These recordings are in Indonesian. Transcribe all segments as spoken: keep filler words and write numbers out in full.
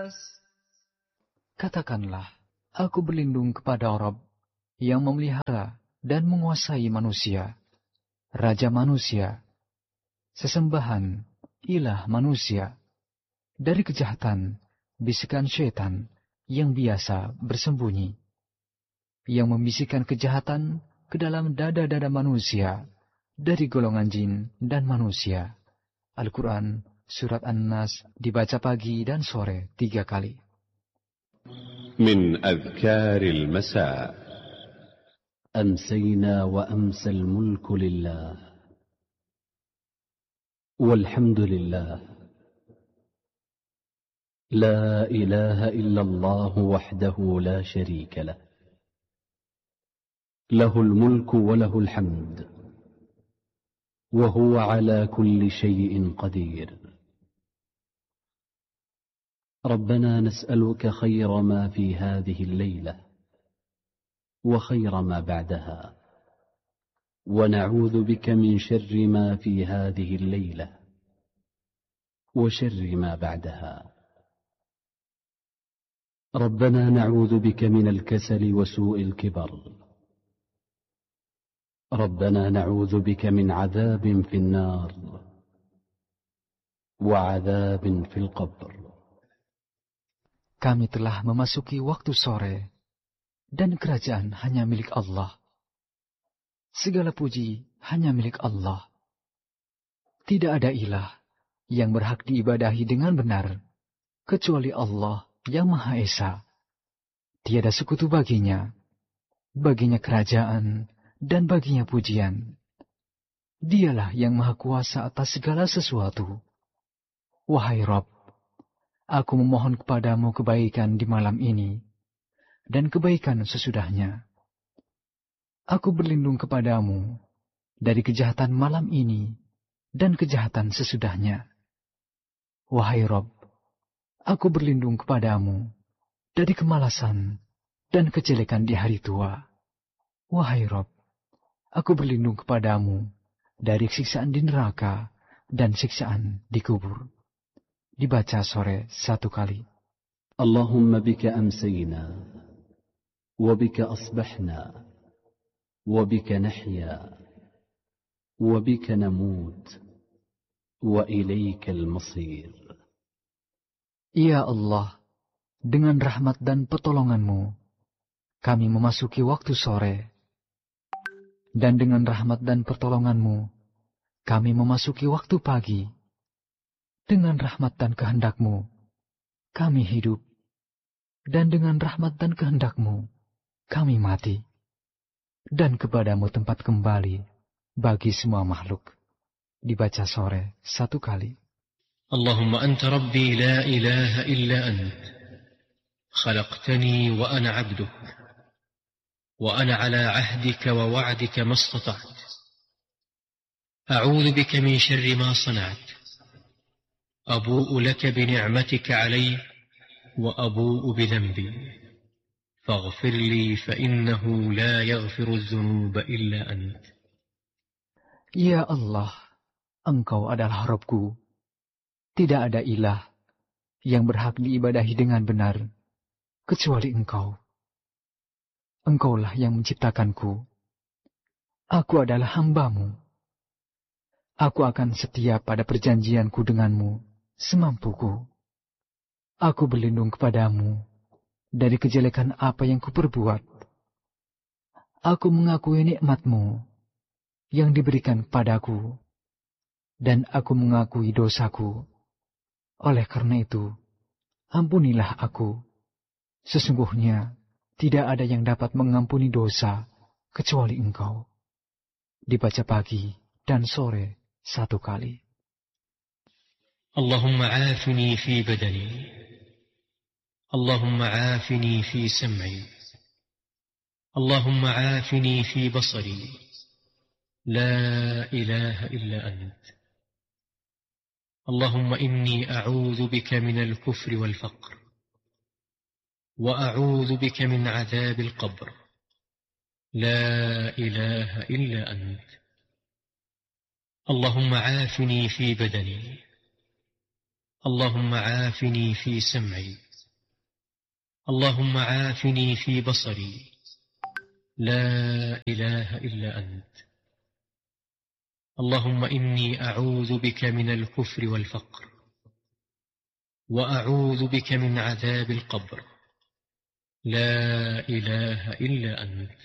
Katakanlah, aku berlindung kepada Rabb yang memelihara dan menguasai manusia, Raja manusia, sesembahan, ilah manusia, dari kejahatan, bisikan syaitan yang biasa bersembunyi, yang membisikkan kejahatan ke dalam dada-dada manusia, dari golongan jin dan manusia. Al-Quran, Surat An-Nas, dibaca pagi dan sore tiga kali. من أذكار المساء. أمسينا وأمسى الملك لله والحمد لله لا إله إلا الله وحده لا شريك له له الملك وله الحمد وهو على كل شيء قدير. ربنا نسألك خير ما في هذه الليلة وخير ما بعدها ونعوذ بك من شر ما في هذه الليلة وشر ما بعدها. ربنا نعوذ بك من الكسل وسوء الكبر. ربنا نعوذ بك من عذاب في النار وعذاب في القبر. Kami telah memasuki waktu sore, dan kerajaan hanya milik Allah. Segala puji hanya milik Allah. Tidak ada ilah yang berhak diibadahi dengan benar, kecuali Allah yang Maha Esa. Tiada sekutu baginya, baginya kerajaan, dan baginya pujian. Dialah yang Maha Kuasa atas segala sesuatu. Wahai Rabb, aku memohon kepadamu kebaikan di malam ini, dan kebaikan sesudahnya. Aku berlindung kepadamu dari kejahatan malam ini, dan kejahatan sesudahnya. Wahai Rabb, aku berlindung kepadamu dari kemalasan dan kejelekan di hari tua. Wahai Rabb, aku berlindung kepadamu dari siksaan di neraka dan siksaan di kubur. Dibaca sore satu kali. Allahumma bika amsayna, wa bika asbahna, wa bika nahya, wa bika namut, wa ilaikal masir. Ya Allah, dengan rahmat dan pertolongan-Mu, kami memasuki waktu sore. Dan dengan rahmat dan pertolongan-Mu, kami memasuki waktu pagi. Dengan rahmat dan kehendak-Mu, kami hidup. Dan dengan rahmat dan kehendak-Mu, kami mati. Dan kepadamu tempat kembali bagi semua makhluk. Dibaca sore satu kali. Allahumma anta rabbi la ilaha illa ant. Khalaqtani wa ana abduk. Wa ana ala ahdika wa wa'dika ma istata'tu. A'udhu bika min syarri ma sana'tu. أبوء لك بنعمتك علي وأبوء بذنبي فاغفر لي فإنه لا يغفر الذنوب إلا أنت. Ya Allah, Engkau adalah Rabbku. Tidak ada ilah yang berhak diibadahi dengan benar kecuali Engkau. Engkaulah yang menciptakanku. Aku adalah hamba-Mu. Aku akan setia pada perjanjianku denganmu semampuku. Aku berlindung kepadamu dari kejelekan apa yang kuperbuat. Aku mengakui nikmat-Mu yang diberikan kepadaku, dan aku mengakui dosaku. Oleh karena itu, ampunilah aku. Sesungguhnya tidak ada yang dapat mengampuni dosa kecuali Engkau. Dibaca pagi dan sore satu kali. اللهم عافني في بدني اللهم عافني في سمعي اللهم عافني في بصري لا إله إلا أنت اللهم إني أعوذ بك من الكفر والفقر وأعوذ بك من عذاب القبر لا إله إلا أنت اللهم عافني في بدني اللهم عافني في سمعي اللهم عافني في بصري لا إله إلا أنت. اللهم إني أعوذ بك من الكفر والفقر، وأعوذ بك من عذاب القبر لا إله إلا أنت.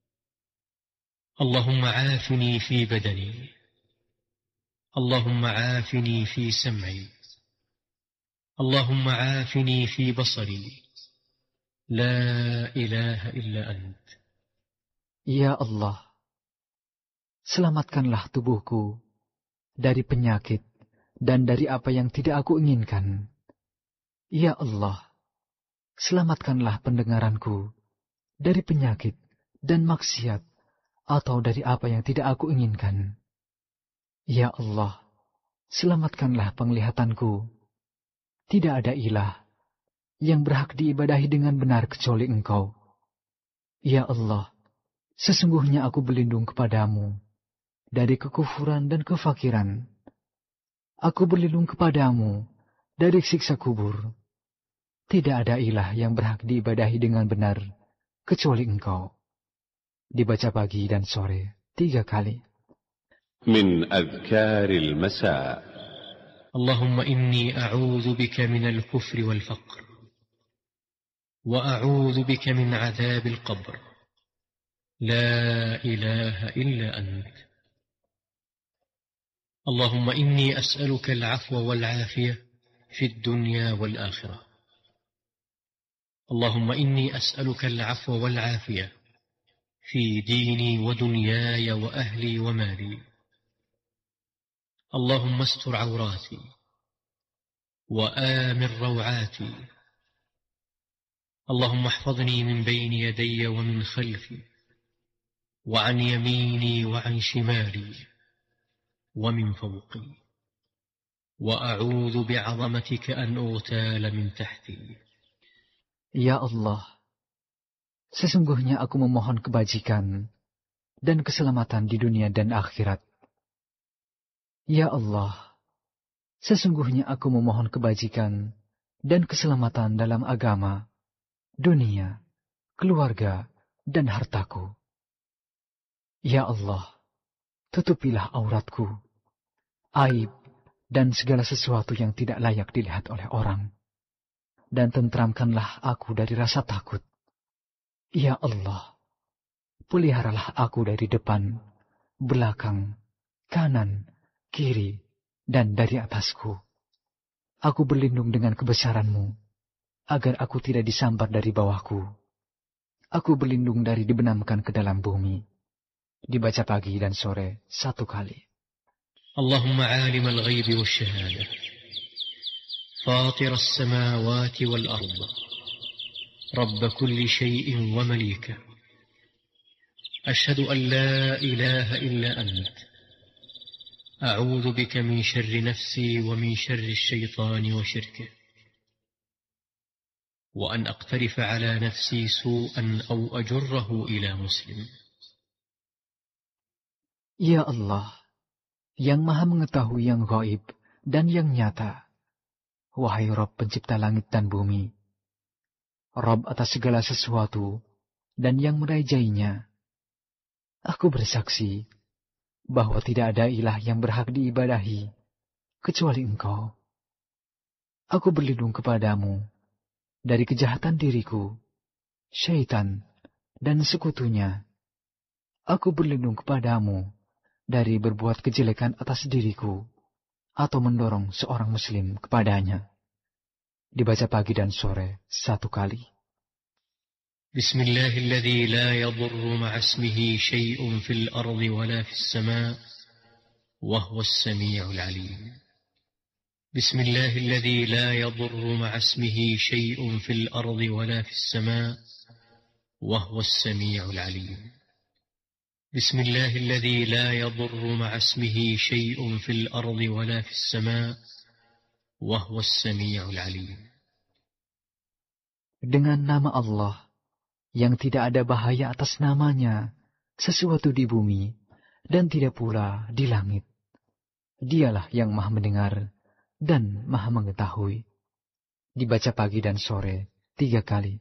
اللهم عافني في بدني، اللهم عافني في سمعي، اللهم عافني في بصري لا إله إلا أنت. Ya Allah, selamatkanlah tubuhku dari penyakit dan dari apa yang tidak aku inginkan. Ya Allah, selamatkanlah pendengaranku dari penyakit dan maksiat atau dari apa yang tidak aku inginkan. Ya Allah, selamatkanlah penglihatanku. Tidak ada ilah yang berhak diibadahi dengan benar kecuali Engkau. Ya Allah, sesungguhnya aku berlindung kepadamu dari kekufuran dan kefakiran. Aku berlindung kepadamu dari siksa kubur. Tidak ada ilah yang berhak diibadahi dengan benar kecuali Engkau. Dibaca pagi dan sore tiga kali. من أذكار المساء. اللهم إني أعوذ بك من الكفر والفقر، وأعوذ بك من عذاب القبر لا إله إلا أنت. اللهم إني أسألك العفو والعافية في الدنيا والآخرة. اللهم إني أسألك العفو والعافية في ديني ودنياي وأهلي ومالي. اللهم استر عوراتي وآمن روعاتي. اللهم احفظني من بين يدي ومن خلفي وعن يميني وعن شمالي ومن فوقي، وأعوذ بعظمتك أن أغتال من تحتي. Ya Allah, sesungguhnya aku memohon kebajikan dan keselamatan di dunia dan akhirat. Ya Allah, sesungguhnya aku memohon kebajikan dan keselamatan dalam agama, dunia, keluarga, dan hartaku. Ya Allah, tutupilah auratku, aib, dan segala sesuatu yang tidak layak dilihat oleh orang. Dan tentramkanlah aku dari rasa takut. Ya Allah, peliharalah aku dari depan, belakang, kanan, kiri, dan dari atasku. Aku berlindung dengan kebesaran-Mu, agar aku tidak disambar dari bawahku. Aku berlindung dari dibenamkan ke dalam bumi. Dibaca pagi dan sore satu kali. Allahumma alim al-ghayb wa syahada, fatir as-samawati wal-ard, rabb kulli shay'in wa malika. Ashhadu an la ilaha illa ant. أعوذ بك من شر نفسي ومن شر الشيطان وشركه، وأن أقترف على نفسي سوءا أو أجره إلى مسلم. Ya Allah, yang maha mengetahui yang gaib dan yang nyata, wahai Rabb pencipta langit dan bumi, Rabb atas segala sesuatu dan yang merajainya, aku bersaksi bahwa tidak ada ilah yang berhak diibadahi kecuali Engkau. Aku berlindung kepadamu dari kejahatan diriku, syaitan, dan sekutunya. Aku berlindung kepadamu dari berbuat kejelekan atas diriku atau mendorong seorang muslim kepadanya. Dibaca pagi dan sore satu kali. بسم الله الذي لا يضر مع اسمه شيء في الأرض ولا في السماء وهو السميع العليم. بسم الله الذي لا يضر مع اسمه شيء في الأرض ولا في السماء وهو السميع العليم. بسم الله الذي لا يضر مع اسمه شيء في الأرض ولا في السماء وهو السميع العليم. Dengan nama Allah yang tidak ada bahaya atas namanya, sesuatu di bumi, dan tidak pula di langit. Dialah yang maha mendengar dan maha mengetahui. Dibaca pagi dan sore tiga kali.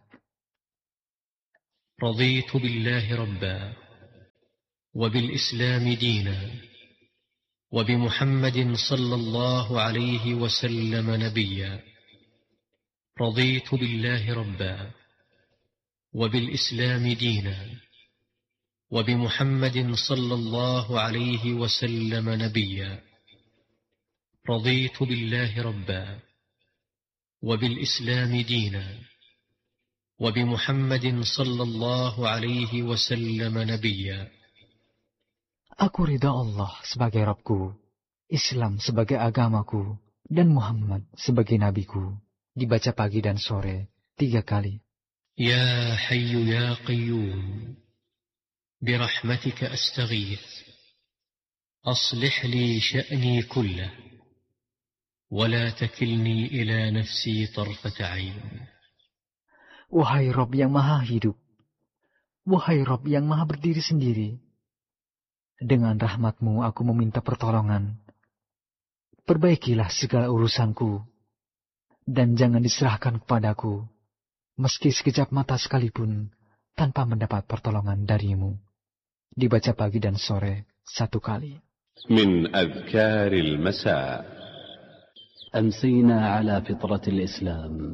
رضيت بالله ربا وبالإسلام دينا وبمحمد صلى الله عليه وسلم نبيا رضيت بالله ربا وبالإسلام دينا وبمحمد صلى الله عليه وسلم نبيا رضيت بالله ربا وبالإسلام دينا وبمحمد صلى الله عليه وسلم نبيا. Aku ridha Allah sebagai Rabbku, Islam sebagai agamaku, dan Muhammad sebagai nabiku. Dibaca pagi dan sore tiga kali. Ya Hayyu Ya Qayyum, birahmatika astaghith, aslih li sya'ni kullah, wa la takilni ila nafsi tarfata 'ain. Wahai Rabb yang maha hidup, wahai Rabb yang maha berdiri sendiri, dengan rahmat-Mu aku meminta pertolongan. Perbaikilah segala urusanku, dan jangan diserahkan kepadaku, meski sekejap mata sekalipun, tanpa mendapat pertolongan dari-Mu. Dibaca pagi dan sore satu kali. Min adhkaril masa. أمسينا على فطرة الإسلام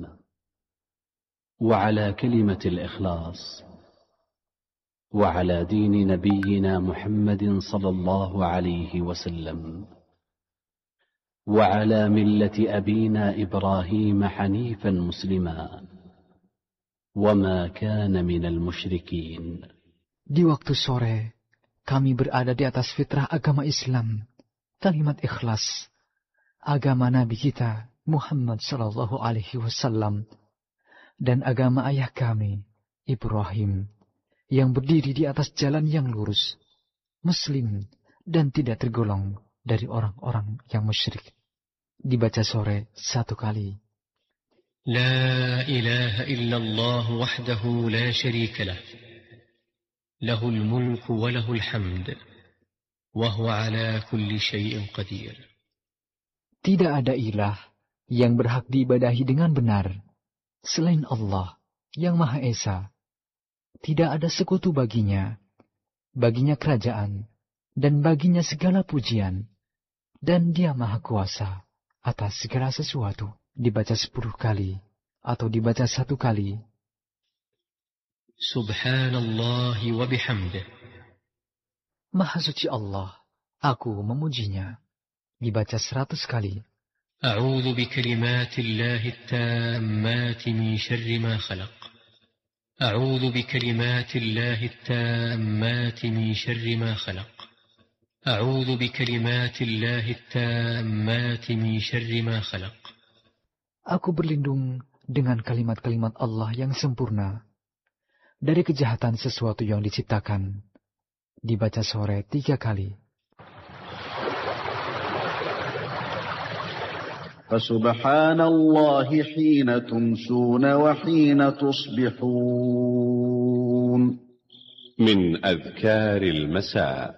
وعلى كلمة الإخلاص وعلى دين نبينا محمد صلى الله عليه وسلم وعلى ملة أبينا إبراهيم حنيفا مسلما وما كان من المشركين. Di waktu sore, kami berada di atas fitrah agama Islam, kalimat ikhlas, agama Nabi kita Muhammad sallallahu alaihi wasallam, dan agama ayah kami, Ibrahim, yang berdiri di atas jalan yang lurus, Muslim, dan tidak tergolong dari orang-orang yang musyrik. Dibaca sore satu kali. La ilaha illallah wahdahu la syarika lah, lahul mulku wa lahul hamd, wa huwa ala kulli syai'in qadir. Tidak ada ilah yang berhak diibadahi dengan benar selain Allah yang Maha Esa. Tidak ada sekutu baginya, baginya kerajaan, dan baginya segala pujian, dan Dia Maha Kuasa atas segala sesuatu. Dibaca sepuluh kali, atau dibaca satu kali. Subhanallah wa bihamdih. Maha suci Allah, aku memujinya. Dibaca seratus kali. A'udzu bikalimatillahi at-tammati min syarri ma khalaq. A'udzu bikalimatillahi at-tammati min syarri ma khalaq. A'udzu bikalimatillahi at-tammati min syarri ma khalaq. Aku berlindung dengan kalimat-kalimat Allah yang sempurna dari kejahatan sesuatu yang diciptakan. Dibaca sore tiga kali. فسبحان الله حين تمسون وحين تصبحون. من أذكار المساء.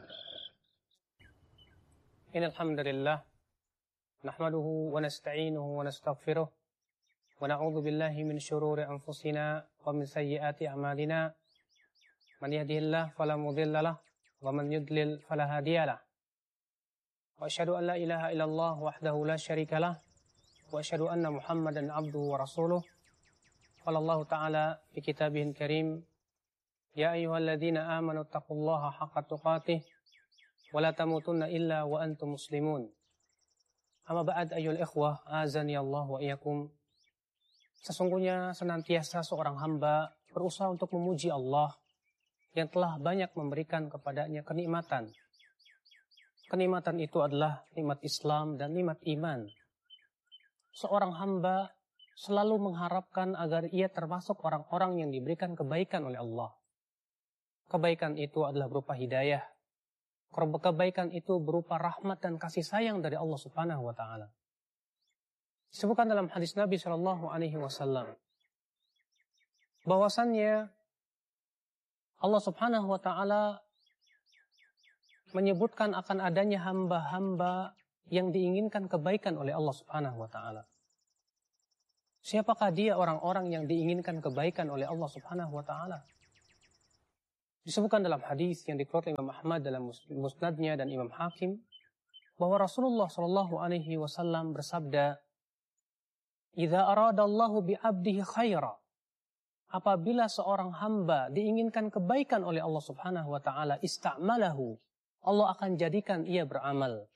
إن الحمد لله نحمده ونستعينه ونستغفره ونعوذ بالله من شرور أنفسنا ومن سيئات أعمالنا من يهده الله فلا مضل له ومن يضلل فلا هادي له وأشهد أن لا إله إلا الله وحده لا شريك له وأشهد أن محمدا عبده ورسوله. قال الله تعالى في كتابه الكريم يا أيها الذين آمنوا اتقوا الله حق تقاته ولا تموتن إلا وأنتم مسلمون. Amma ba'd ayyuhal ikhwah azani Allah wa iyyakum. Sesungguhnya senantiasa seorang hamba berusaha untuk memuji Allah yang telah banyak memberikan kepadanya kenikmatan. Kenikmatan itu adalah nikmat Islam dan nikmat iman. Seorang hamba selalu mengharapkan agar ia termasuk orang-orang yang diberikan kebaikan oleh Allah. Kebaikan itu adalah berupa hidayah. Kebaikan itu berupa rahmat dan kasih sayang dari Allah Subhanahu wa taala. Disebutkan dalam hadis Nabi sallallahu alaihi wasallam bahwasannya Allah Subhanahu wa taala menyebutkan akan adanya hamba-hamba yang diinginkan kebaikan oleh Allah Subhanahu wa taala. Siapakah dia orang-orang yang diinginkan kebaikan oleh Allah Subhanahu wa taala? Disebutkan dalam hadis yang dikeluarkan Imam Ahmad dalam Musnadnya dan Imam Hakim bahwa Rasulullah Shallallahu alaihi wasallam bersabda, "Idza aradallahu bi 'abdihi khaira." Apabila seorang hamba diinginkan kebaikan oleh Allah Subhanahu wa taala, ista'malahu, Allah akan jadikan ia beramal.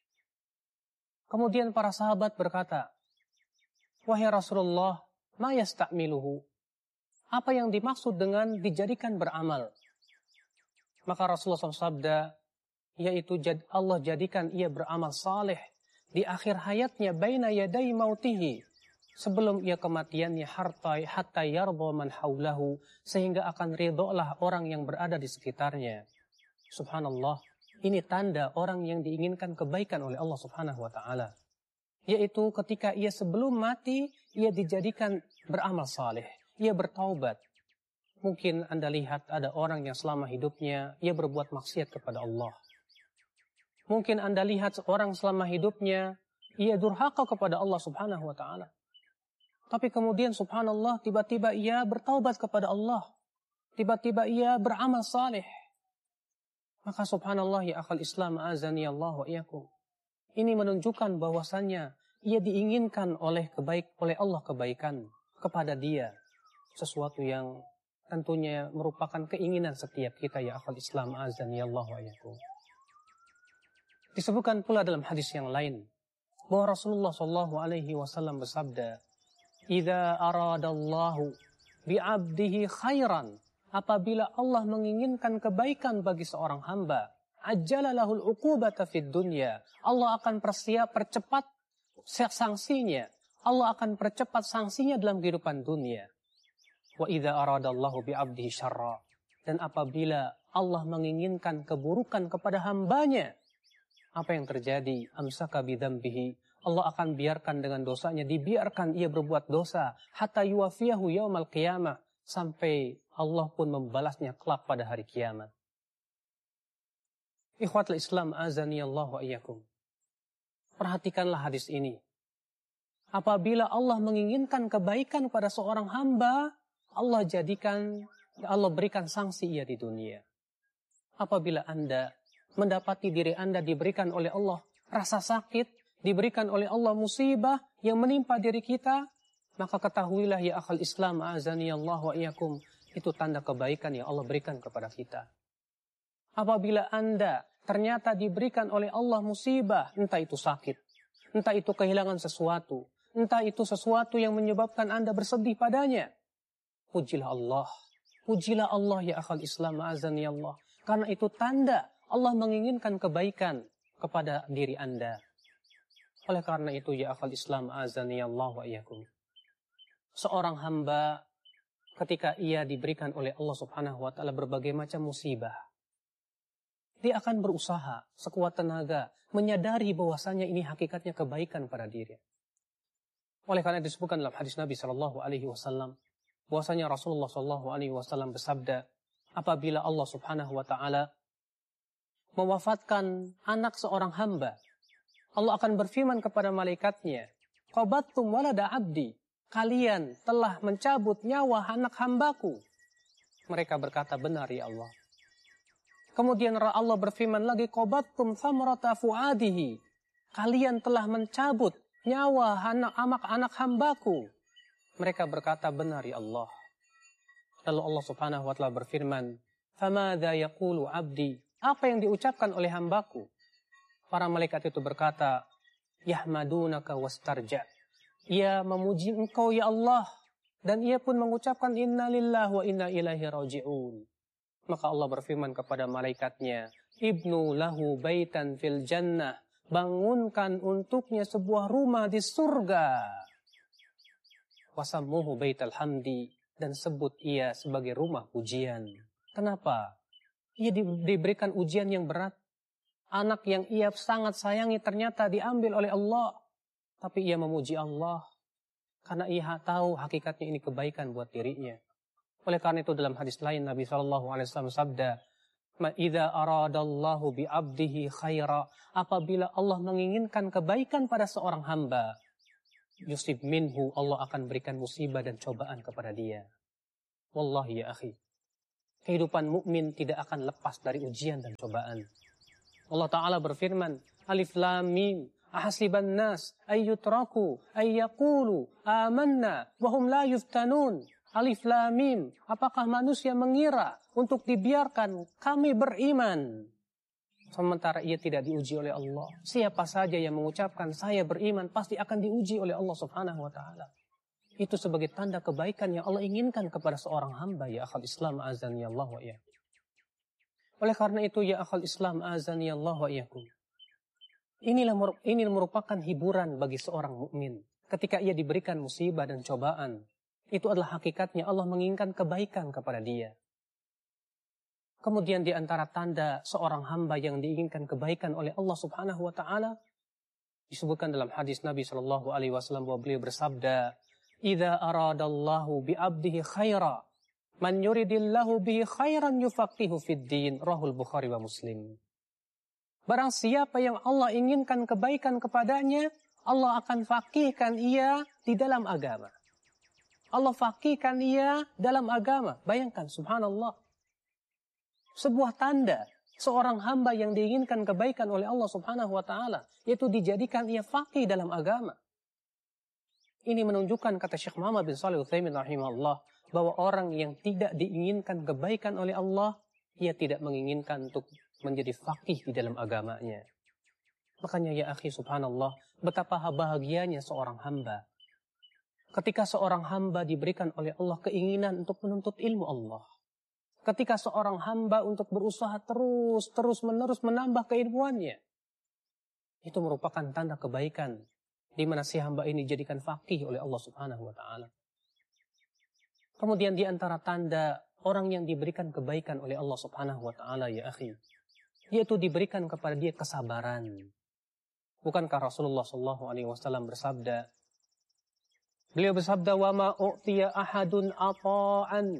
Kemudian para sahabat berkata, "Wahai Rasulullah, ma yasta'miluhu?" Apa yang dimaksud dengan dijadikan beramal? Maka Rasulullah shallallahu alaihi wasallam sabda, yaitu Allah jadikan ia beramal saleh di akhir hayatnya, baina yadai mautihi, sebelum ia kematiannya, harta hatta yarda man haulahu, sehingga akan ridholah orang yang berada di sekitarnya. Subhanallah, ini tanda orang yang diinginkan kebaikan oleh Allah Subhanahu wa taala, yaitu ketika ia sebelum mati ia dijadikan beramal saleh, ia bertaubat. Mungkin Anda lihat ada orang yang selama hidupnya ia berbuat maksiat kepada Allah. Mungkin Anda lihat orang selama hidupnya ia durhaka kepada Allah Subhanahu wa taala. Tapi kemudian subhanallah, tiba-tiba ia bertaubat kepada Allah. Tiba-tiba ia beramal saleh. Maka subhanallah ya akhal Islam, azani Allah wa iyakum. Ini menunjukkan bahwasannya ia diinginkan oleh kebaik oleh Allah kebaikan kepada dia. Sesuatu yang tentunya merupakan keinginan setiap kita ya akhal Islam, azani Allah wa iyakum. Disebutkan pula dalam hadis yang lain bahwa Rasulullah shallallahu alaihi wasallam bersabda, "Idza aradallahu bi'abdihi khairan." Apabila Allah menginginkan kebaikan bagi seorang hamba, ajjala lahul uqubata fid dunya. Allah akan persiap percepat sanksinya. Allah akan percepat sanksinya dalam kehidupan dunia. Wa idza aradallahu bi'abdihi syarra. Dan apabila Allah menginginkan keburukan kepada hambanya, apa yang terjadi? Amsaka bidzambihi. Allah akan biarkan dengan dosanya, dibiarkan ia berbuat dosa, hatta yuwafiyahu yaumal qiyamah, sampai Allah pun membalasnya kelak pada hari kiamat. Ikhwatul Islam, azani Allah wa iyyakum. Perhatikanlah hadis ini. Apabila Allah menginginkan kebaikan pada seorang hamba, Allah jadikan, Allah berikan sanksi ia di dunia. Apabila Anda mendapati diri Anda diberikan oleh Allah rasa sakit, diberikan oleh Allah musibah yang menimpa diri kita, maka ketahuilah ya akhal Islam, azani Allah wa iyakum, itu tanda kebaikan yang Allah berikan kepada kita. Apabila Anda ternyata diberikan oleh Allah musibah, entah itu sakit, entah itu kehilangan sesuatu, entah itu sesuatu yang menyebabkan Anda bersedih padanya, pujilah Allah, pujilah Allah ya akhal Islam, azani Allah, karena itu tanda Allah menginginkan kebaikan kepada diri Anda. Oleh karena itu ya akhal Islam, azani Allah wa iyyakum, seorang hamba ketika ia diberikan oleh Allah Subhanahu wa taala berbagai macam musibah, dia akan berusaha sekuat tenaga menyadari bahwasanya ini hakikatnya kebaikan pada diri. Oleh karena disebutkan dalam hadis Nabi sallallahu alaihi wasallam bahwasanya Rasulullah sallallahu alaihi wasallam bersabda, apabila Allah Subhanahu wa taala mewafatkan anak seorang hamba, Allah akan berfirman kepada malaikatnya, qabattum walada abdi, kalian telah mencabut nyawa anak hambaku. Mereka berkata, benar ya Allah. Kemudian Allah berfirman lagi, qabattum thamrata fuadihi, kalian telah mencabut nyawa anak-anak hambaku. Mereka berkata, benar ya Allah. Lalu Allah Subhanahu wa taala berfirman, famadza yaqulu abdi, apa yang diucapkan oleh hambaku? Para malaikat itu berkata, yahmadunaka wastarja, ia memuji engkau ya Allah, dan ia pun mengucapkan inna lillahi wa inna ilaihi raji'un. Maka Allah berfirman kepada malaikatnya, ibnu lahu baitan fil jannah, bangunkan untuknya sebuah rumah di surga. Wasammuhu baital hamdi, dan sebut ia sebagai rumah pujian. Kenapa? Ia di, diberikan ujian yang berat. Anak yang ia sangat sayangi ternyata diambil oleh Allah. Tapi ia memuji Allah. Karena ia tahu hakikatnya ini kebaikan buat dirinya. Oleh karena itu dalam hadis lain Nabi shallallahu alaihi wasallam sabda, "Idza aradallahu bi 'abdihi khaira," apabila Allah menginginkan kebaikan pada seorang hamba, yusib minhu, Allah akan berikan musibah dan cobaan kepada dia. Wallahi ya akhi, kehidupan mukmin tidak akan lepas dari ujian dan cobaan. Allah Ta'ala berfirman, Alif Lam Mim, ahasiban nas ayyutraku ayyaqulu amanna wahum la yuftanun. Alif Lam Mim, apakah manusia mengira untuk dibiarkan kami beriman, sementara ia tidak diuji oleh Allah? Siapa saja yang mengucapkan saya beriman pasti akan diuji oleh Allah Subhanahu wa Ta'ala. Itu sebagai tanda kebaikan yang Allah inginkan kepada seorang hamba, ya akhal Islam azani Allah wa iyyakum. Oleh karena itu, ya akhal Islam azani Allah wa iyyakum, inilah ini merupakan hiburan bagi seorang mukmin ketika ia diberikan musibah dan cobaan. Itu adalah hakikatnya Allah menginginkan kebaikan kepada dia. Kemudian di antara tanda seorang hamba yang diinginkan kebaikan oleh Allah Subhanahu wa Ta'ala, disebutkan dalam hadis Nabi Shallallahu Alaihi Wasallam bahwa beliau bersabda, "Idza aradallahu bi abdihi khaira, man yuridillahu bihi khairan yufaqihu fid din." Rahul Bukhari wa Muslim. Barang siapa yang Allah inginkan kebaikan kepadanya, Allah akan faqihkan ia di dalam agama. Allah faqihkan ia dalam agama. Bayangkan, subhanallah. Sebuah tanda seorang hamba yang diinginkan kebaikan oleh Allah Subhanahu wa Ta'ala, yaitu dijadikan ia faqih dalam agama. Ini menunjukkan, kata Syekh Muhammad bin Shalih Al-Utsaimin rahimahullah, bahwa orang yang tidak diinginkan kebaikan oleh Allah, ia tidak menginginkan untuk menjadi faqih di dalam agamanya. Makanya ya akhi, subhanallah, betapa bahagianya seorang hamba ketika seorang hamba diberikan oleh Allah keinginan untuk menuntut ilmu Allah. Ketika seorang hamba untuk berusaha terus, terus menerus menambah keilmuannya. Itu merupakan tanda kebaikan, di mana si hamba ini dijadikan faqih oleh Allah Subhanahu wa Ta'ala. Kemudian di antara tanda orang yang diberikan kebaikan oleh Allah Subhanahu wa Ta'ala, ya akhi, yaitu diberikan kepada dia kesabaran. Bukankah Rasulullah Shallallahu Alaihi Wasallam bersabda, beliau bersabda, "Wa ma u'tiya ahadun ata'an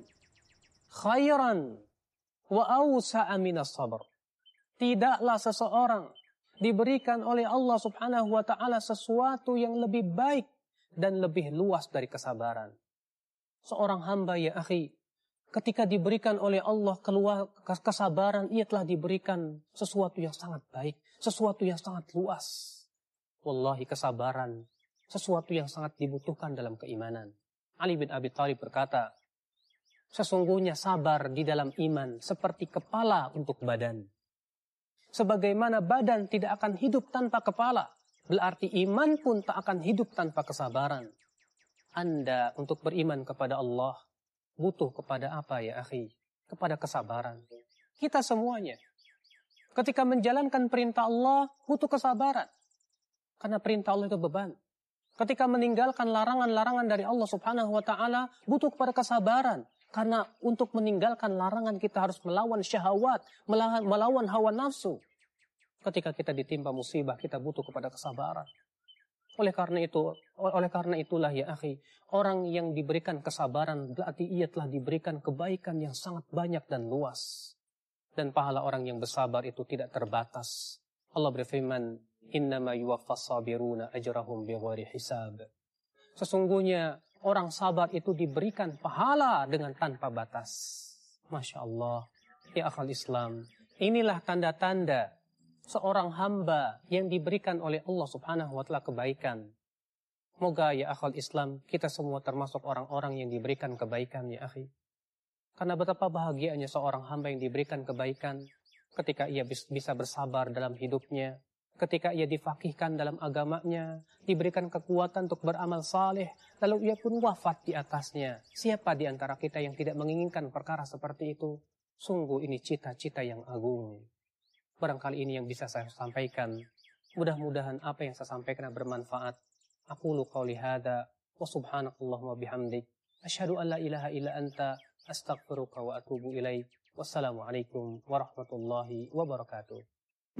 khairan wa awsa'a minas sabr." Tidaklah seseorang diberikan oleh Allah Subhanahu wa Ta'ala sesuatu yang lebih baik dan lebih luas dari kesabaran. Seorang hamba, ya akhi, ketika diberikan oleh Allah keluar kesabaran, ia telah diberikan sesuatu yang sangat baik, sesuatu yang sangat luas. Wallahi, kesabaran sesuatu yang sangat dibutuhkan dalam keimanan. Ali bin Abi Thalib berkata, sesungguhnya sabar di dalam iman seperti kepala untuk badan. Sebagaimana badan tidak akan hidup tanpa kepala, berarti iman pun tak akan hidup tanpa kesabaran. Anda untuk beriman kepada Allah butuh kepada apa, ya akhi? Kepada kesabaran. Kita semuanya ketika menjalankan perintah Allah butuh kesabaran. Karena perintah Allah itu beban. Ketika meninggalkan larangan-larangan dari Allah Subhanahu wa Ta'ala butuh kepada kesabaran. Karena untuk meninggalkan larangan kita harus melawan syahwat, melawan, melawan hawa nafsu. Ketika kita ditimpa musibah, kita butuh kepada kesabaran. Oleh karena itu, oleh karena itulah ya akhi, orang yang diberikan kesabaran berarti ia telah diberikan kebaikan yang sangat banyak dan luas. Dan pahala orang yang bersabar itu tidak terbatas. Allah berfirman, "Innama yuwaffas sabiruna ajrahum bighairi hisab." Sesungguhnya orang sabar itu diberikan pahala dengan tanpa batas. Masya Allah, ya akal Islam. Inilah tanda-tanda seorang hamba yang diberikan oleh Allah Subhanahu wa Ta'ala kebaikan. Moga ya akal Islam, kita semua termasuk orang-orang yang diberikan kebaikan, ya akhi. Karena betapa bahagianya seorang hamba yang diberikan kebaikan ketika ia bisa bersabar dalam hidupnya, ketika ia difaqihkan dalam agamanya, diberikan kekuatan untuk beramal saleh, lalu ia pun wafat di atasnya. Siapa di antara kita yang tidak menginginkan perkara seperti itu? Sungguh ini cita-cita yang agung. Barangkali ini yang bisa saya sampaikan. Mudah-mudahan apa yang saya sampaikan bermanfaat. Aqulu qawli hadza wa subhanakallahumma bihamdik asyhadu an la ilaha illa anta astaghfiruka wa atubu ilaik. Wassalamualaikum warahmatullahi wabarakatuh.